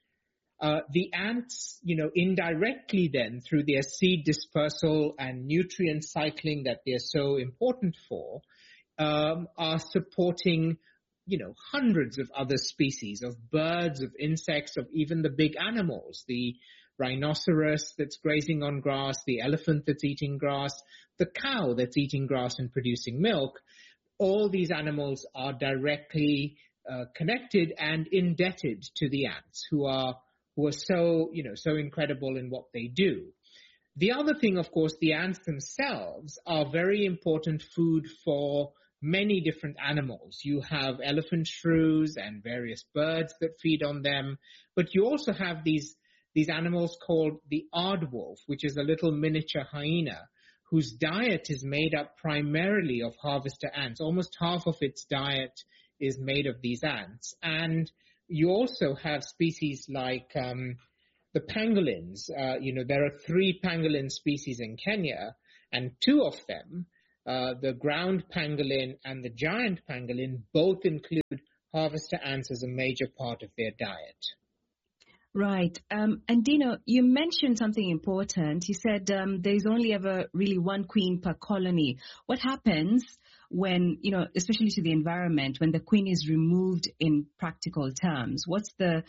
Uh, the ants, you know, indirectly then through their seed dispersal and nutrient cycling that they're so important for, um, are supporting, you know, hundreds of other species of birds, of insects, of even the big animals, the rhinoceros that's grazing on grass, the elephant that's eating grass, the cow that's eating grass and producing milk. All these animals are directly uh, connected and indebted to the ants, who are who are so, you know, so incredible in what they do. The other thing, of course, the ants themselves are very important food for many different animals. You have elephant shrews and various birds that feed on them, but you also have these these animals called the aardwolf, which is a little miniature hyena, whose diet is made up primarily of harvester ants. Almost half of its diet is made of these ants. And you also have species like um, the pangolins. Uh, you know, there are three pangolin species in Kenya, and two of them, uh, the ground pangolin and the giant pangolin, both include harvester ants as a major part of their diet. Right. Um, and Dino, you mentioned something important. You said um, there's only ever really one queen per colony. What happens when, you know, especially to the environment, when the queen is removed in practical terms? What's the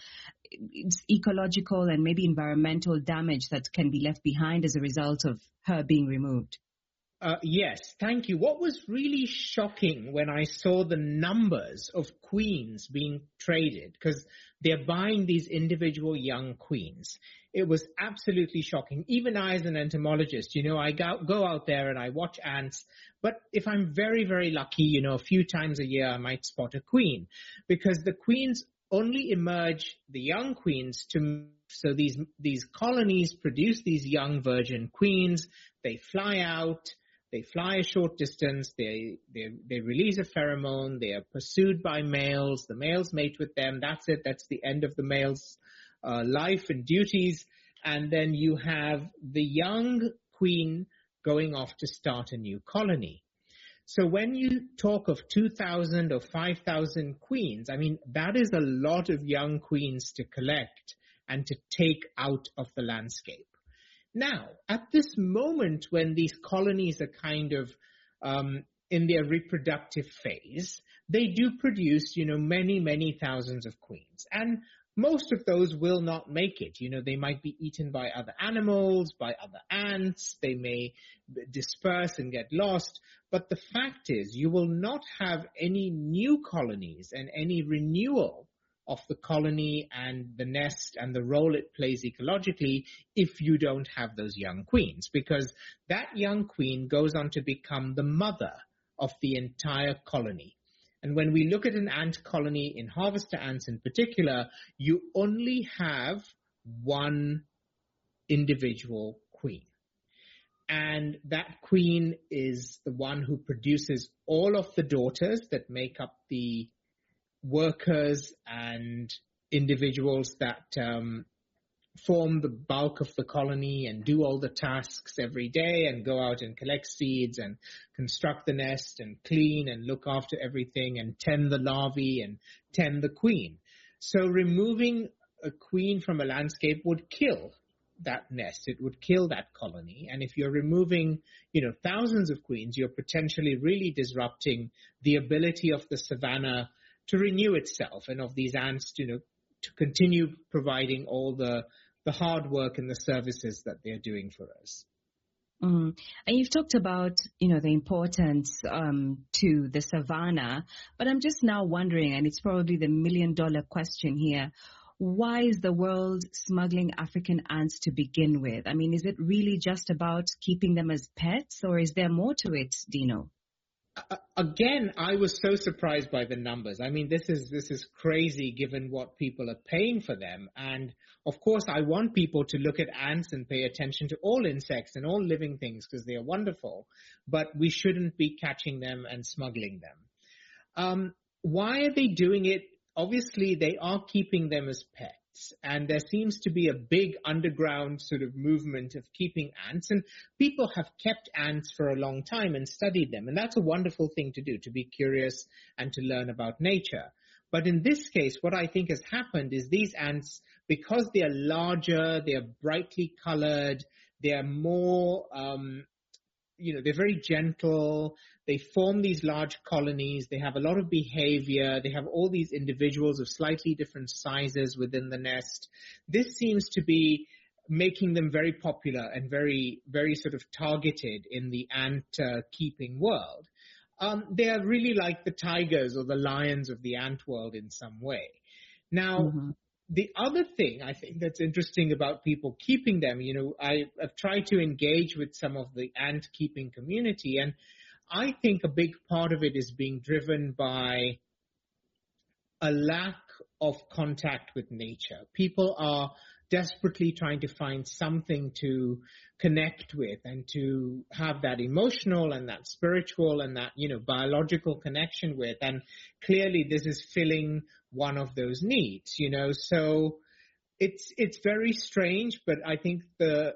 ecological and maybe environmental damage that can be left behind as a result of her being removed? Uh, yes, thank you. What was really shocking when I saw the numbers of queens being traded, because they're buying these individual young queens, it was absolutely shocking. Even I, as an entomologist, you know, I go, go out there and I watch ants, but if I'm very, very lucky, you know, a few times a year I might spot a queen, because the queens only emerge, the young queens, to so these these colonies produce these young virgin queens. They fly out. They fly a short distance, they, they they release a pheromone, they are pursued by males, the males mate with them, that's it, that's the end of the male's uh, life and duties, and then you have the young queen going off to start a new colony. So when you talk of two thousand or five thousand queens, I mean, that is a lot of young queens to collect and to take out of the landscape. Now, at this moment when these colonies are kind of um, in their reproductive phase, they do produce, you know, many, many thousands of queens. And most of those will not make it. You know, they might be eaten by other animals, by other ants. They may disperse and get lost. But the fact is, you will not have any new colonies and any renewal of the colony and the nest and the role it plays ecologically if you don't have those young queens, because that young queen goes on to become the mother of the entire colony. And when we look at an ant colony, in harvester ants in particular, you only have one individual queen. And that queen is the one who produces all of the daughters that make up the workers and individuals that um, form the bulk of the colony and do all the tasks every day and go out and collect seeds and construct the nest and clean and look after everything and tend the larvae and tend the queen. So removing a queen from a landscape would kill that nest. It would kill that colony. And if you're removing, you know, thousands of queens, you're potentially really disrupting the ability of the savanna to renew itself, and of these ants, you know, to continue providing all the the hard work and the services that they're doing for us. Mm. And you've talked about, you know, the importance um, to the savanna, but I'm just now wondering, and it's probably the million dollar question here, why is the world smuggling African ants to begin with? I mean, is it really just about keeping them as pets, or is there more to it, Dino? Again, I was so surprised by the numbers. I mean, this is this is crazy given what people are paying for them. And of course, I want people to look at ants and pay attention to all insects and all living things because they are wonderful. But we shouldn't be catching them and smuggling them. Um, why are they doing it? Obviously, they are keeping them as pets. And there seems to be a big underground sort of movement of keeping ants. And people have kept ants for a long time and studied them. And that's a wonderful thing to do, to be curious and to learn about nature. But in this case, what I think has happened is these ants, because they are larger, they are brightly colored, they are more, um, you know, they're very gentle, They form these large colonies. They have a lot of behavior. They have all these individuals of slightly different sizes within the nest. This seems to be making them very popular and very, very sort of targeted in the ant uh, keeping world. Um, they are really like the tigers or the lions of the ant world in some way. Now, mm-hmm. the other thing I think that's interesting about people keeping them, you know, I, I've tried to engage with some of the ant keeping community, and I think a big part of it is being driven by a lack of contact with nature. People are desperately trying to find something to connect with and to have that emotional and that spiritual and that, you know, biological connection with. And clearly this is filling one of those needs, you know. So it's, it's very strange, but I think the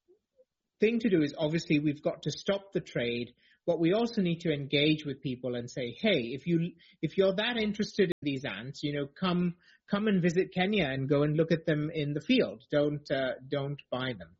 thing to do is obviously we've got to stop the trade. But we also need to engage with people and say, hey, if you if you're that interested in these ants, you know, come come and visit Kenya and go and look at them in the field. Don't uh, don't buy them.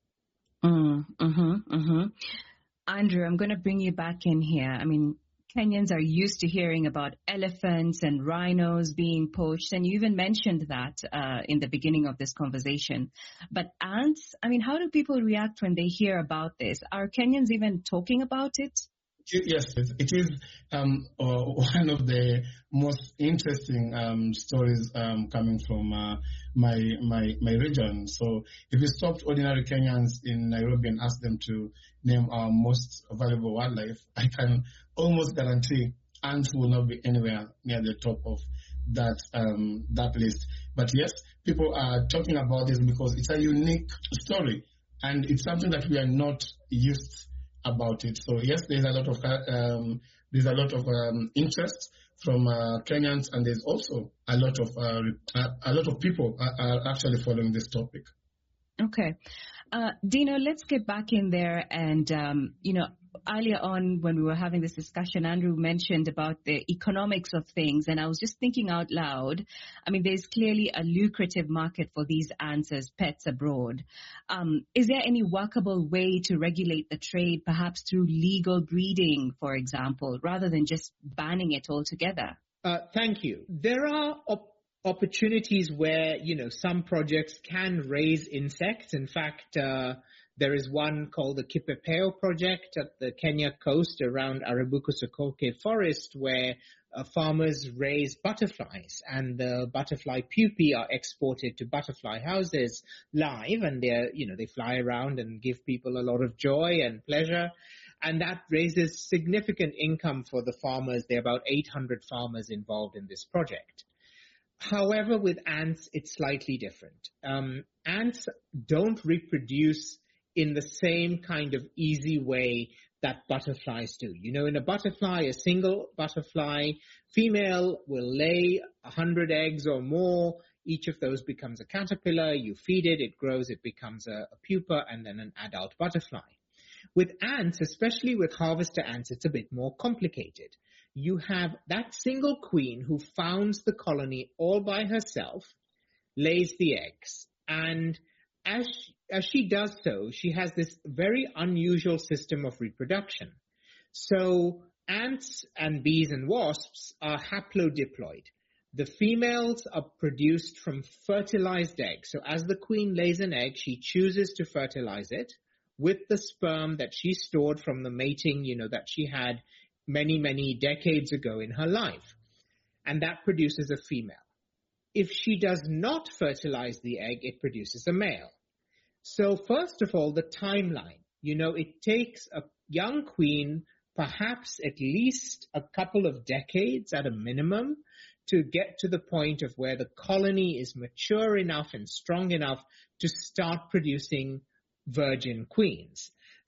Mm, mm-hmm, mm-hmm. Andrew, I'm going to bring you back in here. I mean, Kenyans are used to hearing about elephants and rhinos being poached, and you even mentioned that uh, in the beginning of this conversation. But ants, I mean, how do people react when they hear about this? Are Kenyans even talking about it? Yes, it is um, uh, one of the most interesting um, stories um, coming from uh, my my my region. So if you stopped ordinary Kenyans in Nairobi and asked them to name our most valuable wildlife, I can almost guarantee ants will not be anywhere near the top of that um, that list. But yes, people are talking about this because it's a unique story, and it's something that we are not used about it. So yes, there's a lot of um, there's a lot of um, interest from uh, Kenyans, and there's also a lot of uh, a lot of people are, are actually following this topic. Okay, uh, Dino, let's get back in there. And um, you know, earlier on when we were having this discussion, Andrew mentioned about the economics of things, and I was just thinking out loud. I mean, there's clearly a lucrative market for these ants as pets abroad. Um, is there any workable way to regulate the trade, perhaps through legal breeding, for example, rather than just banning it altogether? Uh, thank you. There are op- opportunities where, you know, some projects can raise insects. In fact, uh, there is one called the Kipepeo project at the Kenya coast around Arabuko-Sokoke forest, where uh, farmers raise butterflies, and the butterfly pupae are exported to butterfly houses live, and they're, you know, they fly around and give people a lot of joy and pleasure. And that raises significant income for the farmers. There are about eight hundred farmers involved in this project. However, with ants, it's slightly different. Um, ants don't reproduce in the same kind of easy way that butterflies do. You know, in a butterfly, a single butterfly, female will lay a hundred eggs or more. Each of those becomes a caterpillar. You feed it, it grows, it becomes a, a pupa, and then an adult butterfly. With ants, especially with harvester ants, it's a bit more complicated. You have that single queen who founds the colony all by herself, lays the eggs, and as she, as she does so, she has this very unusual system of reproduction. So ants and bees and wasps are haplodiploid. The females are produced from fertilized eggs. So as the queen lays an egg, she chooses to fertilize it with the sperm that she stored from the mating, you know, that she had many, many decades ago in her life. And that produces a female. If she does not fertilize the egg, it produces a male. So first of all, the timeline. You know, it takes a young queen perhaps at least a couple of decades at a minimum to get to the point of where the colony is mature enough and strong enough to start producing virgin queens.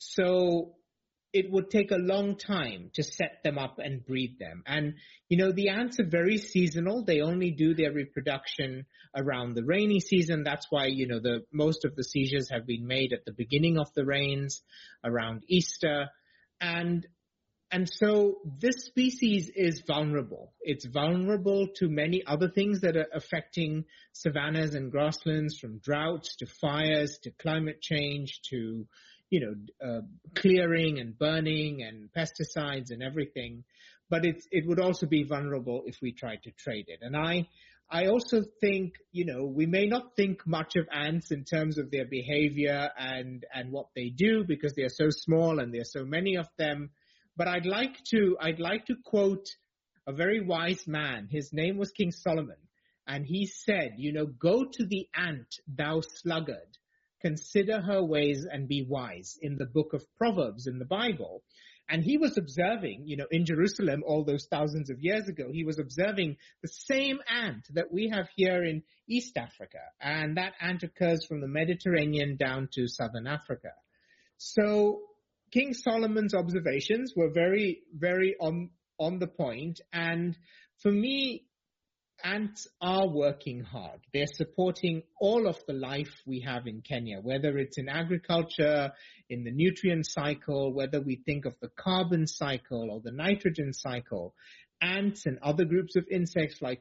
So it would take a long time to set them up and breed them. And, you know, the ants are very seasonal. They only do their reproduction around the rainy season. That's why, you know, the most of the seizures have been made at the beginning of the rains, around Easter. And and so this species is vulnerable. It's vulnerable to many other things that are affecting savannas and grasslands, from droughts to fires to climate change to, you know, uh, clearing and burning and pesticides and everything. But it's, it would also be vulnerable if we tried to trade it. And I, I also think, you know, we may not think much of ants in terms of their behavior and, and what they do because they are so small and there are so many of them. But I'd like to, I'd like to quote a very wise man. His name was King Solomon. And he said, you know, go to the ant, thou sluggard, consider her ways and be wise, in the book of Proverbs in the Bible. And he was observing, you know, in Jerusalem all those thousands of years ago, he was observing the same ant that we have here in East Africa. And that ant occurs from the Mediterranean down to southern Africa. So King Solomon's observations were very, very on, on the point. And for me, ants are working hard. They're supporting all of the life we have in Kenya, whether it's in agriculture, in the nutrient cycle, whether we think of the carbon cycle or the nitrogen cycle. Ants and other groups of insects like